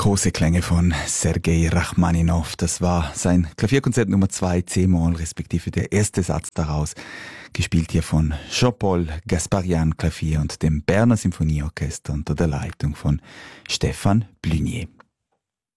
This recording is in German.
Große Klänge von Sergei Rachmaninow. Das war sein Klavierkonzert Nummer 2 C-Moll, respektive der erste Satz daraus. Gespielt hier von Jean-Paul Gasparian Klavier und dem Berner Symphonieorchester unter der Leitung von Stefan Blunier.